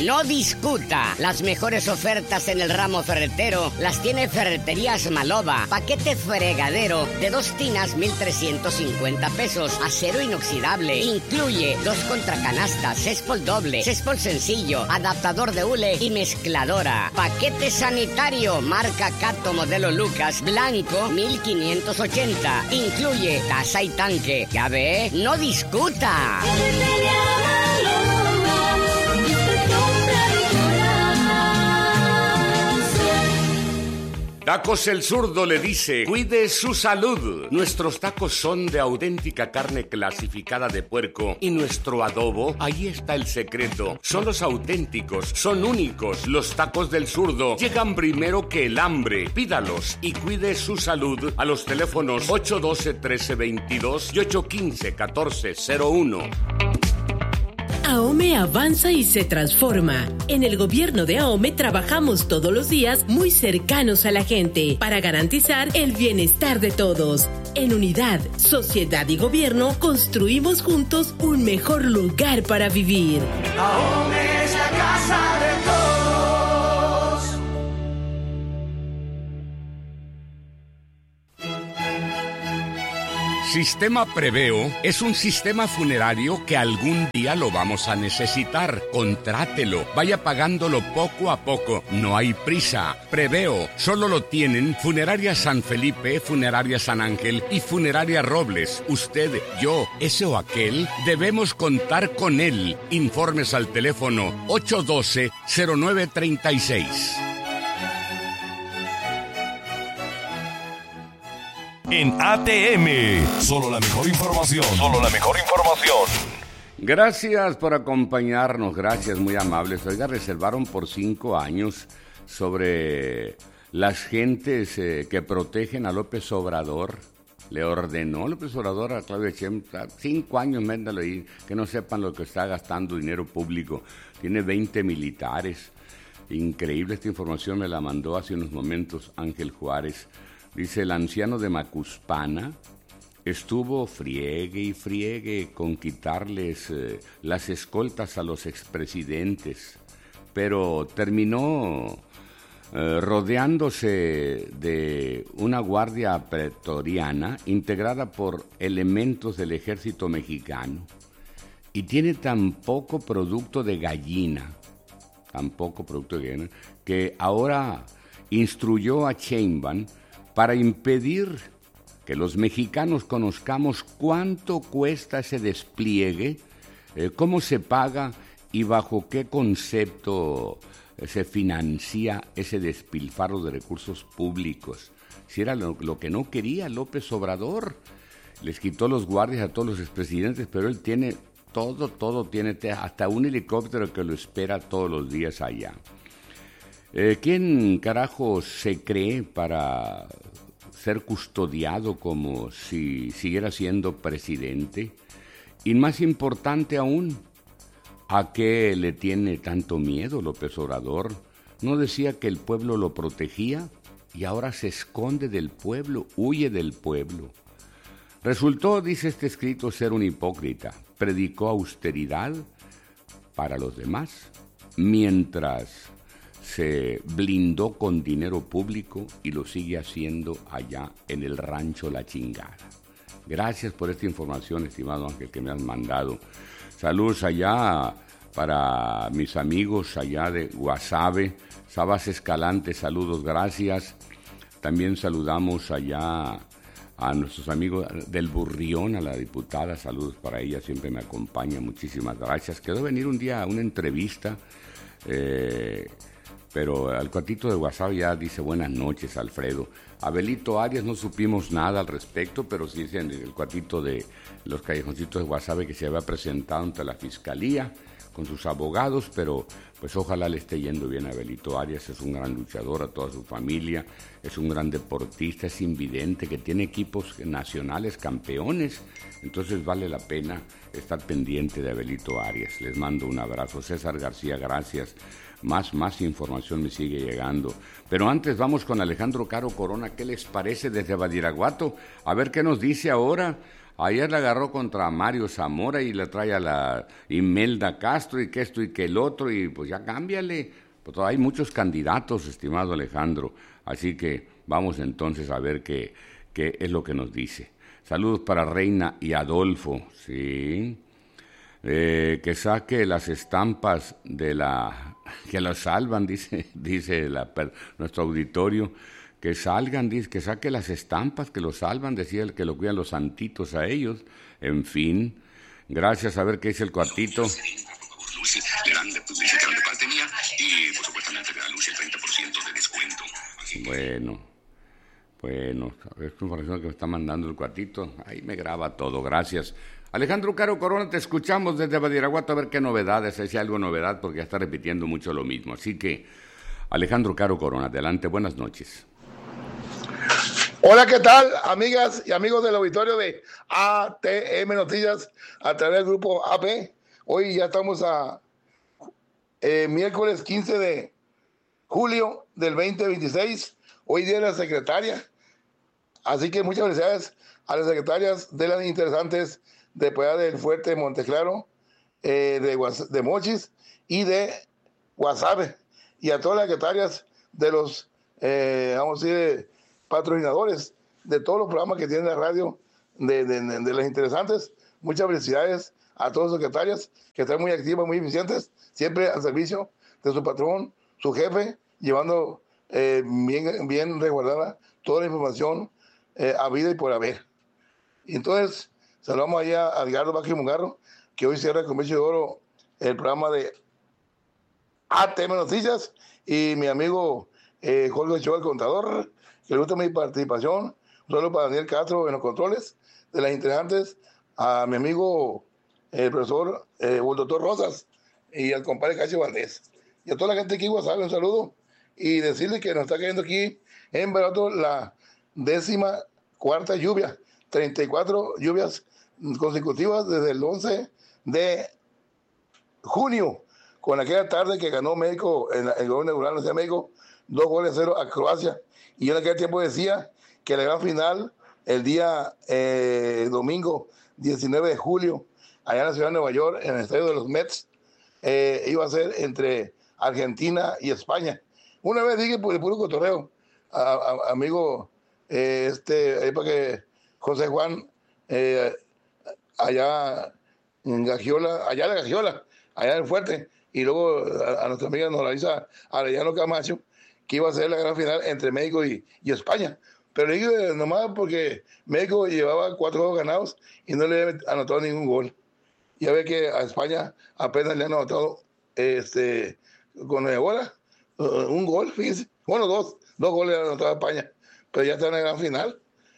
No discuta. Las mejores ofertas en el ramo ferretero las tiene Ferreterías Maloba. Paquete fregadero de 2 tinas, 1,350 pesos. Acero inoxidable. Incluye 2 contracanastas, céspol doble, céspol sencillo, adaptador de hule y mezcladora. Paquete sanitario, marca Cato modelo Lucas, blanco, 1,580. Incluye taza y tanque. Ya ve, no discuta. Tacos El Zurdo le dice, cuide su salud. Nuestros tacos son de auténtica carne clasificada de puerco y nuestro adobo, ahí está el secreto. Son los auténticos, son únicos. Los tacos del Zurdo llegan primero que el hambre. Pídalos y cuide su salud a los teléfonos 812-1322 y 815-1401. AOME avanza y se transforma. En el gobierno de AOME trabajamos todos los días muy cercanos a la gente para garantizar el bienestar de todos. En unidad, sociedad y gobierno construimos juntos un mejor lugar para vivir. AOME es la casa de todos. Sistema Preveo es un sistema funerario que algún día lo vamos a necesitar. Contrátelo, vaya pagándolo poco a poco. No hay prisa. Preveo solo lo tienen Funeraria San Felipe, Funeraria San Ángel y Funeraria Robles. Usted, yo, ese o aquel, debemos contar con él. Informes al teléfono 812-0936. En ATM, solo la mejor información. Solo la mejor información. Gracias por acompañarnos, gracias, muy amables. Oiga, reservaron por 5 años sobre las gentes que protegen a López Obrador. Le ordenó López Obrador a Claudia Sheinbaum, 5 años, méndalo ahí, que no sepan lo que está gastando dinero público. Tiene 20 militares. Increíble, esta información me la mandó hace unos momentos Ángel Juárez. Dice, el anciano de Macuspana estuvo friegue y friegue con quitarles las escoltas a los expresidentes, pero terminó rodeándose de una guardia pretoriana integrada por elementos del ejército mexicano y tiene tan poco producto de gallina, que ahora instruyó a Sheinbaum para impedir que los mexicanos conozcamos cuánto cuesta ese despliegue, cómo se paga y bajo qué concepto se financia ese despilfarro de recursos públicos. Si era lo que no quería López Obrador, les quitó los guardias a todos los expresidentes, pero él tiene todo, tiene hasta un helicóptero que lo espera todos los días allá. ¿Quién carajo se cree para ser custodiado como si siguiera siendo presidente? Y más importante aún, ¿a qué le tiene tanto miedo López Obrador? ¿No decía que el pueblo lo protegía? Y ahora se esconde del pueblo, huye del pueblo. Resultó, dice este escrito, ser un hipócrita. Predicó austeridad para los demás, mientras se blindó con dinero público y lo sigue haciendo allá en el rancho La Chingada. Gracias por esta información, estimado Ángel, que me has mandado. Saludos allá para mis amigos allá de Guasave, Sabas Escalante, saludos, gracias. También saludamos allá a nuestros amigos del Burrión, a la diputada, saludos para ella, siempre me acompaña, muchísimas gracias. Quedó venir un día a una entrevista, pero al cuatito de WhatsApp ya dice buenas noches, Alfredo. Abelito Arias no supimos nada al respecto, pero sí dicen el cuatito de los callejoncitos de WhatsApp que se había presentado ante la Fiscalía con sus abogados, pero pues ojalá le esté yendo bien a Abelito Arias, es un gran luchador, a toda su familia, es un gran deportista, es invidente, que tiene equipos nacionales campeones, entonces vale la pena estar pendiente de Abelito Arias. Les mando un abrazo. César García, gracias. Más información me sigue llegando. Pero antes vamos con Alejandro Caro Corona. ¿Qué les parece desde Badiraguato? A ver qué nos dice ahora. Ayer la agarró contra Mario Zamora y le trae a la Imelda Castro y que esto y que el otro, y pues ya cámbiale. Pues hay muchos candidatos, estimado Alejandro, así que vamos entonces a ver qué es lo que nos dice. Saludos para Reina y Adolfo, sí. Que saque las estampas de que las salvan, dice nuestro auditorio. Que salgan, dice, que saque las estampas que los salvan, decía el que lo cuidan los santitos a ellos. En fin, gracias, a ver qué dice el cuartito. Lucy, le dan de parte mía y pues, supuestamente le dan Lucy el 30% de descuento. Bueno, esta información que me está mandando el cuartito, ahí me graba todo, gracias. Alejandro Caro Corona, te escuchamos desde Badiraguato a ver qué novedades, si hay algo novedad, porque ya está repitiendo mucho lo mismo. Así que, Alejandro Caro Corona, adelante, buenas noches. Hola, ¿qué tal, amigas y amigos del auditorio de ATM Noticias a través del grupo AP? Hoy ya estamos a miércoles 15 de julio del 2026, hoy día de la secretaria, así que muchas felicidades a las secretarias de las interesantes de Puebla del Fuerte, Monteclaro, de Mochis y de Guasave, y a todas las secretarias de los, vamos a decir, patrocinadores de todos los programas que tiene la radio de las interesantes. Muchas felicidades a todos los secretarios que están muy activos, muy eficientes, siempre al servicio de su patrón, su jefe, llevando bien resguardada toda la información a vida y por haber. Y entonces saludamos allá a Edgardo Vázquez Mungarro, que hoy cierra con broche de oro el programa de ATM Noticias, y mi amigo Jorge Ochoa, el contador, que le gusta mi participación. Un saludo para Daniel Castro en los controles de las interesantes, a mi amigo el profesor o el doctor Rosas y al compadre Cacho Valdés. Y a toda la gente aquí en WhatsApp, un saludo y decirle que nos está cayendo aquí en Barato la 14ª lluvia, 34 lluvias consecutivas desde el 11 de junio, con aquella tarde que ganó México en el gobierno inaugural de México 2-0 a Croacia. Y yo en aquel tiempo decía que la gran final, el día domingo 19 de julio, allá en la ciudad de Nueva York, en el estadio de los Mets, iba a ser entre Argentina y España. Una vez dije, por el puro cotorreo, amigo, para que José Juan, allá en Gagiola, allá de Gagiola, allá en el Fuerte, y luego a nuestra amiga Noraliza Arellano Camacho, que iba a ser la gran final entre México y España. Pero le dije nomás porque México llevaba 4 juegos ganados y no le había anotado ningún gol. Ya ve que a España apenas le han anotado con Ebola un gol, fíjense. Bueno, dos goles le han anotado a España, pero ya está en la gran final.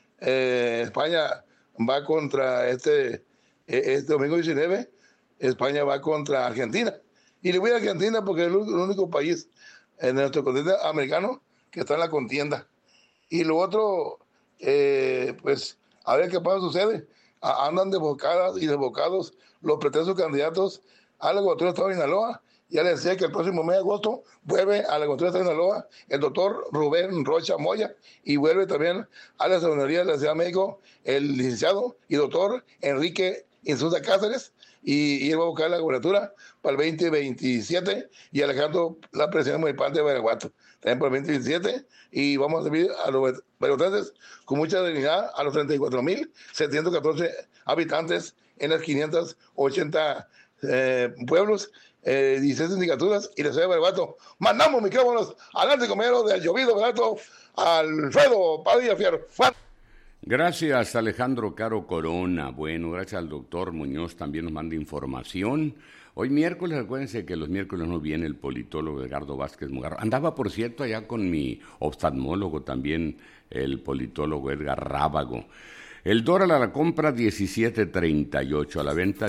España va contra este domingo 19, España va contra Argentina. Y le voy a Argentina porque es el único país en nuestro continente americano que está en la contienda. Y lo otro, pues, a ver qué pasa sucede. Andan desbocadas y desbocados los pretensos candidatos a la gobernatura del estado de Sinaloa. Ya les decía que el próximo mes de agosto vuelve a la gobernatura del estado de Sinaloa el doctor Rubén Rocha Moya, y vuelve también a la senaduría de la Ciudad de México el licenciado y doctor Enrique Insulza Cáceres, y él va a buscar la gobernatura para el 2027 y Alejandro la presidencia municipal de Badiraguato también para el 2027, y vamos a servir a los badiraguatenses con mucha dignidad, a los 34.714 habitantes en las 580 pueblos, 16 sindicaturas y la ciudad de Badiraguato. Mandamos micrófonos adelante, compañero del llovido Badiraguato, Alfredo Padilla Fierro. Gracias, Alejandro Caro Corona. Bueno, gracias al doctor Muñoz, también nos manda información. Hoy miércoles, acuérdense que los miércoles no viene el politólogo Edgardo Vázquez Mungarro. Andaba, por cierto, allá con mi oftalmólogo también, el politólogo Edgar Rábago. El dólar a la compra 17.38, a la venta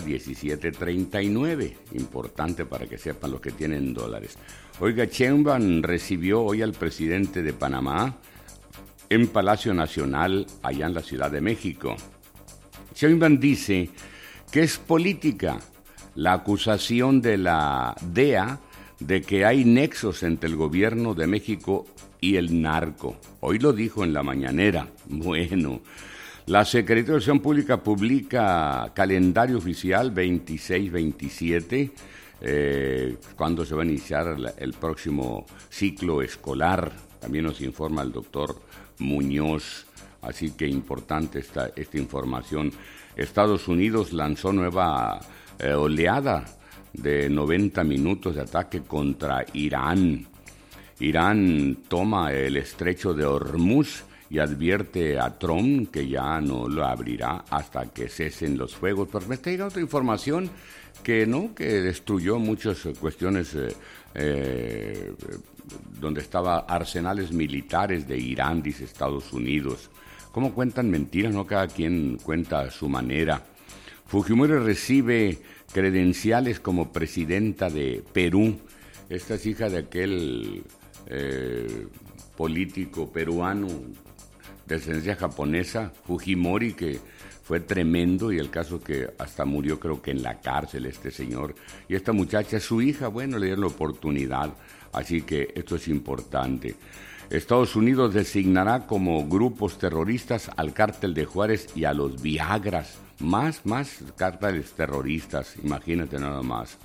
17.39. Importante para que sepan los que tienen dólares. Oiga, Sheinbaum recibió hoy al presidente de Panamá en Palacio Nacional, allá en la Ciudad de México. Sheinbaum dice que es política la acusación de la DEA de que hay nexos entre el gobierno de México y el narco. Hoy lo dijo en la mañanera. Bueno, La Secretaría de Educación Pública publica calendario oficial 26-27, cuando se va a iniciar el próximo ciclo escolar. También nos informa el doctor Muñoz, así que importante esta información. Estados Unidos lanzó nueva oleada de 90 minutos de ataque contra Irán. Irán toma el estrecho de Hormuz y advierte a Trump que ya no lo abrirá hasta que cesen los fuegos. Pero me está llegando otra información que destruyó muchas cuestiones donde estaba arsenales militares de Irán, dice Estados Unidos. ¿Cómo cuentan mentiras? No, cada quien cuenta a su manera. Fujimori recibe credenciales como presidenta de Perú. Esta es hija de aquel político peruano de descendencia japonesa, Fujimori, que fue tremendo, y el caso que hasta murió, creo que en la cárcel este señor. Y esta muchacha, su hija, bueno, le dieron la oportunidad, así que esto es importante. Estados Unidos designará como grupos terroristas al cártel de Juárez y a los Viagras. Más cárteles terroristas, imagínate nada más.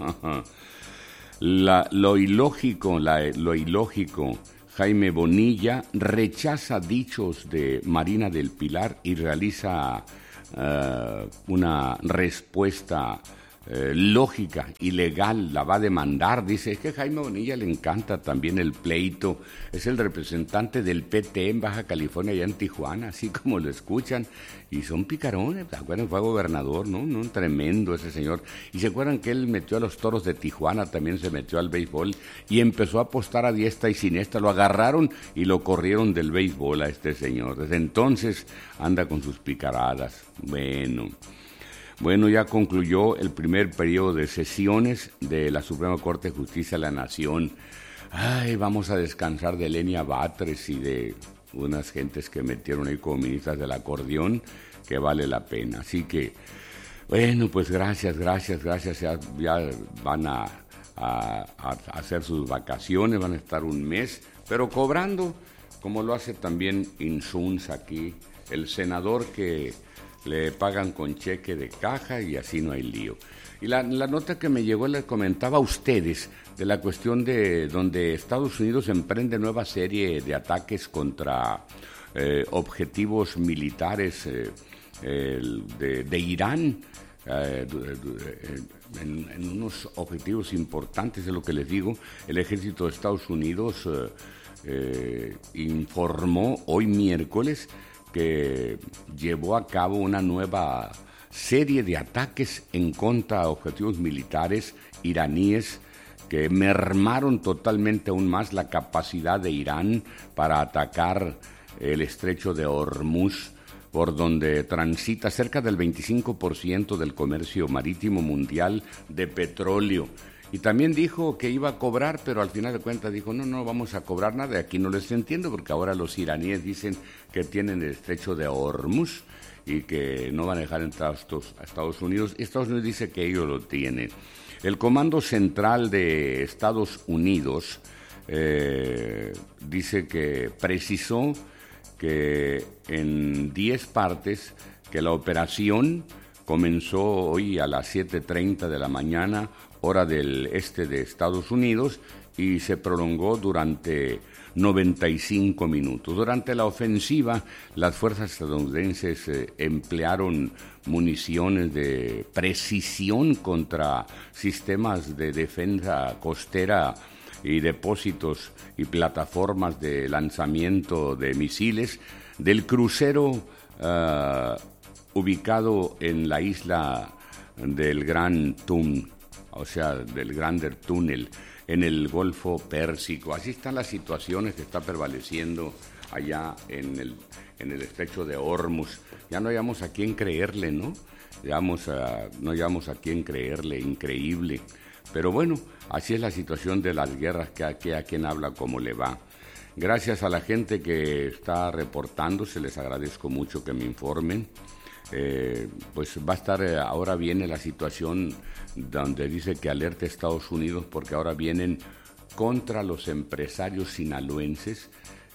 Lo ilógico, Jaime Bonilla rechaza dichos de Marina del Pilar y realiza una respuesta lógica y legal. La va a demandar. Dice, es que a Jaime Bonilla le encanta también el pleito. Es el representante del PT en Baja California, allá en Tijuana, así como lo escuchan. Y son picarones. ¿Se acuerdan? Fue gobernador, ¿no? Tremendo ese señor. Y se acuerdan que él metió a los Toros de Tijuana, también se metió al béisbol y empezó a apostar a diestra y siniestra. Lo agarraron y lo corrieron del béisbol a este señor. Desde entonces anda con sus picaradas. Bueno, ya concluyó el primer periodo de sesiones de la Suprema Corte de Justicia de la Nación. Ay, vamos a descansar de Lenia Batres y de unas gentes que metieron ahí como ministras del acordeón, que vale la pena. Así que, bueno, pues gracias. Ya van a hacer sus vacaciones, van a estar un mes, pero cobrando, como lo hace también Insuns aquí, el senador que le pagan con cheque de caja y así no hay lío. Y la nota que me llegó le comentaba a ustedes de la cuestión de donde Estados Unidos emprende nueva serie de ataques contra objetivos militares de Irán, en unos objetivos importantes, es lo que les digo. El ejército de Estados Unidos informó hoy miércoles que llevó a cabo una nueva serie de ataques en contra de objetivos militares iraníes que mermaron totalmente aún más la capacidad de Irán para atacar el estrecho de Hormuz, por donde transita cerca del 25% del comercio marítimo mundial de petróleo. Y también dijo que iba a cobrar, pero al final de cuentas dijo, no vamos a cobrar nada. Aquí no les entiendo, porque ahora los iraníes dicen que tienen el estrecho de Hormuz y que no van a dejar entrar a Estados Unidos. Y Estados Unidos dice que ellos lo tienen. El Comando Central de Estados Unidos dice que precisó que en 10 partes, que la operación comenzó hoy a las 7:30 de la mañana, hora del este de Estados Unidos, y se prolongó durante 95 minutos. Durante la ofensiva, las fuerzas estadounidenses emplearon municiones de precisión contra sistemas de defensa costera y depósitos y plataformas de lanzamiento de misiles del crucero ubicado en la isla del Gran Tún, o sea, del Grander Túnel, en el Golfo Pérsico. Así están las situaciones que está prevaleciendo allá en el estrecho de Hormuz. Ya no hayamos a quién creerle, ¿no? No hayamos a quién creerle, increíble. Pero bueno, así es la situación de las guerras, que a quien habla como le va. Gracias a la gente que está reportando, se les agradezco mucho que me informen. Pues va a estar, ahora viene la situación donde dice que alerta a Estados Unidos, porque ahora vienen contra los empresarios sinaloenses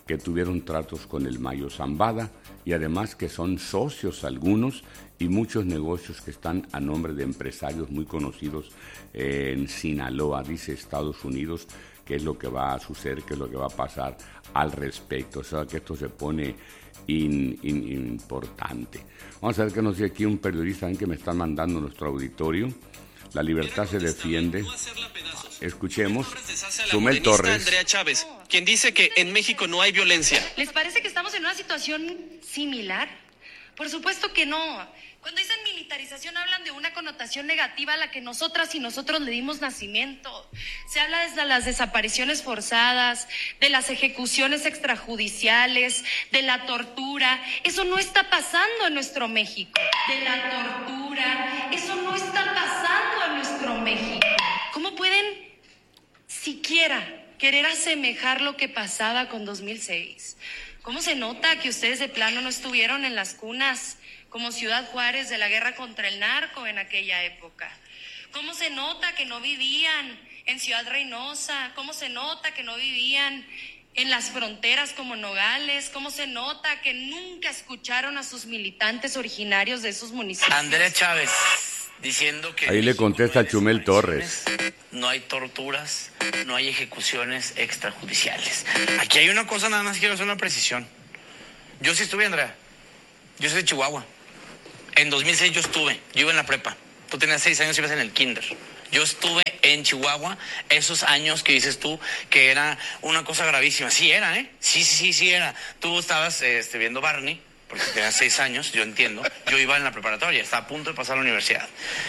que tuvieron tratos con el Mayo Zambada y además que son socios algunos y muchos negocios que están a nombre de empresarios muy conocidos en Sinaloa, dice Estados Unidos, qué es lo que va a suceder, qué es lo que va a pasar al respecto. O sea, que esto se pone importante. Vamos a ver qué nos dice aquí un periodista que me está mandando nuestro auditorio. La libertad se defiende. Escuchemos. Chumel Torres. Andrea Chávez, quien dice que en México no hay violencia. ¿Les parece que estamos en una situación similar? Por supuesto que no. Cuando dicen militarización hablan de una connotación negativa a la que nosotras y nosotros le dimos nacimiento. Se habla desde las desapariciones forzadas, de las ejecuciones extrajudiciales, de la tortura. Eso no está pasando en nuestro México. De la tortura. Eso no está pasando en nuestro México. ¿Cómo pueden siquiera querer asemejar lo que pasaba con 2006? ¿Cómo se nota que ustedes de plano no estuvieron en las cunas como Ciudad Juárez de la guerra contra el narco en aquella época? ¿Cómo se nota que no vivían en Ciudad Reynosa? ¿Cómo se nota que no vivían en las fronteras como Nogales? ¿Cómo se nota que nunca escucharon a sus militantes originarios de esos municipios? Andrea Chávez, diciendo que ahí le contesta a Chumel Torres. No hay torturas, no hay ejecuciones extrajudiciales. Aquí hay una cosa, nada más quiero hacer una precisión. Yo sí estuve, Andrea. Yo soy de Chihuahua. En 2006 yo iba en la prepa. Tú tenías 6 años y ibas en el kinder. Yo estuve en Chihuahua esos años que dices tú que era una cosa gravísima. Sí era, ¿eh? Sí era. Tú estabas viendo Barney, porque tenías 6 años, yo entiendo. Yo iba en la preparatoria, estaba a punto de pasar a la universidad.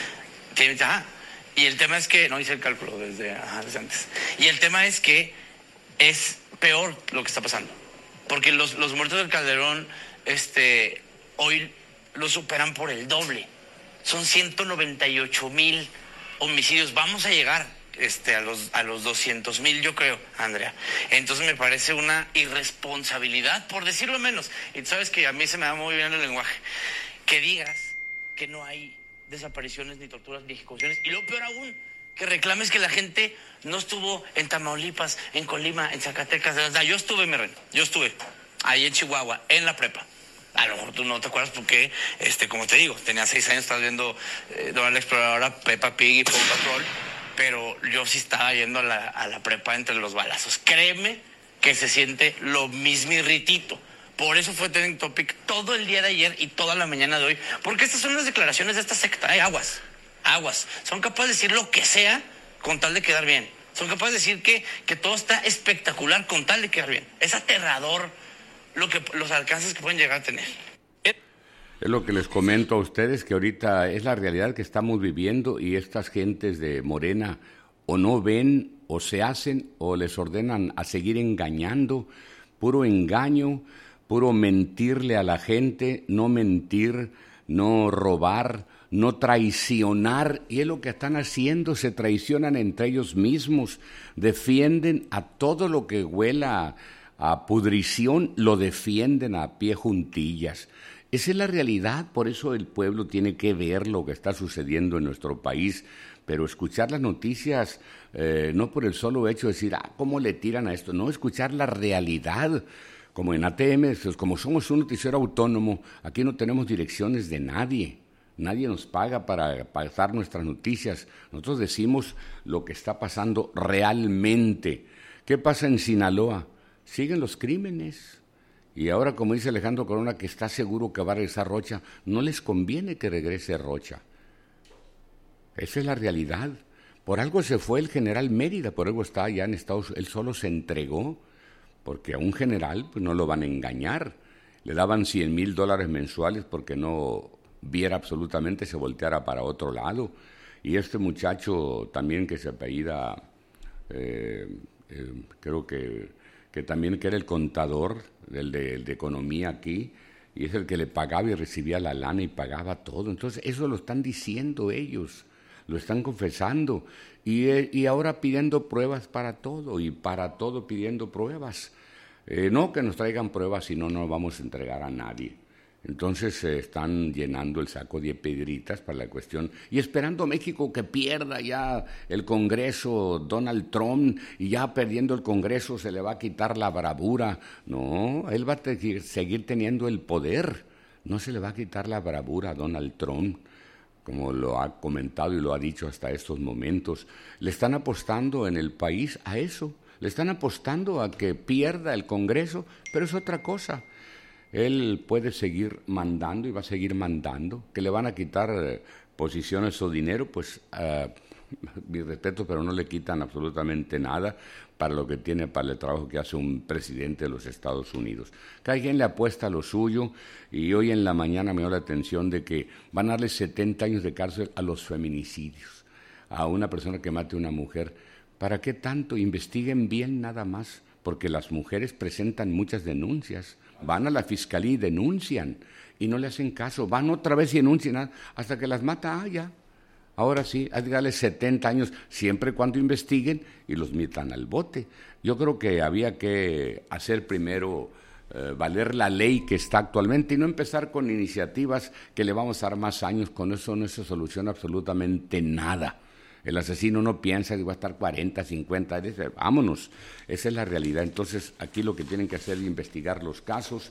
Y el tema es que, no hice el cálculo desde antes. Y el tema es que es peor lo que está pasando. Porque los muertos del Calderón, hoy lo superan por el doble. Son 198,000 homicidios. Vamos a llegar a los 200,000, yo creo, Andrea. Entonces me parece una irresponsabilidad, por decirlo menos. Y tú sabes que a mí se me da muy bien el lenguaje. Que digas que no hay desapariciones, ni torturas, ni ejecuciones. Y lo peor aún, que reclames que la gente no estuvo en Tamaulipas, en Colima, en Zacatecas. O sea, yo estuve ahí en Chihuahua, en la prepa. A lo mejor tú no te acuerdas porque, como te digo, tenía 6 años, estabas viendo Dora la Exploradora, Peppa Pig y Paw Patrol, pero yo sí estaba yendo a la prepa entre los balazos. Créeme que se siente lo mismirritito. Por eso fue trending topic todo el día de ayer y toda la mañana de hoy, porque estas son las declaraciones de esta secta, aguas. Son capaces de decir lo que sea con tal de quedar bien. Son capaces de decir que todo está espectacular con tal de quedar bien. Es aterrador los alcances que pueden llegar a tener. Es lo que les comento a ustedes, que ahorita es la realidad que estamos viviendo y estas gentes de Morena o no ven o se hacen o les ordenan a seguir engañando, puro engaño, puro mentirle a la gente, no mentir, no robar, no traicionar, y es lo que están haciendo, se traicionan entre ellos mismos, defienden a todo lo que huela a pudrición, lo defienden a pie juntillas. Esa es la realidad, por eso el pueblo tiene que ver lo que está sucediendo en nuestro país, pero escuchar las noticias no por el solo hecho de decir, ¿cómo le tiran a esto? No, escuchar la realidad. Como en ATM, como somos un noticiero autónomo, aquí no tenemos direcciones de nadie. Nadie nos paga para pasar nuestras noticias. Nosotros decimos lo que está pasando realmente. ¿Qué pasa en Sinaloa? Siguen los crímenes. Y ahora, como dice Alejandro Corona, que está seguro que va a regresar Rocha, no les conviene que regrese Rocha. Esa es la realidad. Por algo se fue el general Mérida, por algo está allá en Estados Unidos. Él solo se entregó, porque a un general pues, no lo van a engañar. Le daban $100,000 mensuales porque no viera absolutamente, se volteara para otro lado. Y este muchacho también que se apellida, creo que también que era el contador del de economía aquí, y es el que le pagaba y recibía la lana y pagaba todo. Entonces eso lo están diciendo ellos, lo están confesando, y ahora pidiendo pruebas para todo, y para todo pidiendo pruebas. No que nos traigan pruebas, si no, no vamos a entregar a nadie. Entonces están llenando el saco de piedritas para la cuestión y esperando México que pierda ya el Congreso Donald Trump, y ya perdiendo el Congreso se le va a quitar la bravura. No, él va a seguir teniendo el poder, no se le va a quitar la bravura a Donald Trump, como lo ha comentado y lo ha dicho hasta estos momentos. Le están apostando en el país a eso, le están apostando a que pierda el Congreso, pero es otra cosa. Él puede seguir mandando y va a seguir mandando. Que le van a quitar posiciones o dinero, pues mi respeto, pero no le quitan absolutamente nada para lo que tiene, para el trabajo que hace un presidente de los Estados Unidos. Cada quien le apuesta a lo suyo, y hoy en la mañana me dio la atención de que van a darle 70 años de cárcel a los feminicidios, a una persona que mate a una mujer. ¿Para qué tanto? Investiguen bien nada más, porque las mujeres presentan muchas denuncias. Van a la fiscalía y denuncian, y no le hacen caso. Van otra vez y denuncian hasta que las mata. Ya. Ahora sí, hay que darle 70 años, siempre y cuando investiguen y los metan al bote. Yo creo que había que hacer primero valer la ley que está actualmente y no empezar con iniciativas que le vamos a dar más años. Con eso no se soluciona absolutamente nada. El asesino no piensa que va a estar 40, 50, dice, vámonos. Esa es la realidad. Entonces, aquí lo que tienen que hacer es investigar los casos,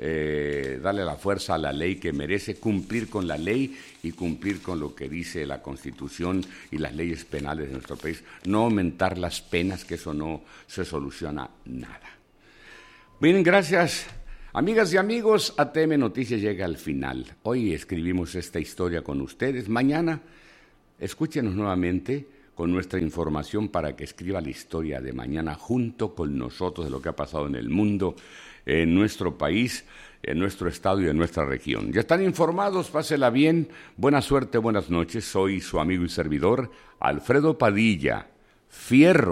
darle la fuerza a la ley que merece, cumplir con la ley y cumplir con lo que dice la Constitución y las leyes penales de nuestro país. No aumentar las penas, que eso no se soluciona nada. Bien, gracias. Amigas y amigos, ATM Noticias llega al final. Hoy escribimos esta historia con ustedes. Mañana escúchenos nuevamente con nuestra información para que escriba la historia de mañana junto con nosotros de lo que ha pasado en el mundo, en nuestro país, en nuestro estado y en nuestra región. Ya están informados, pásela bien, buena suerte, buenas noches. Soy su amigo y servidor, Alfredo Padilla, Fierro.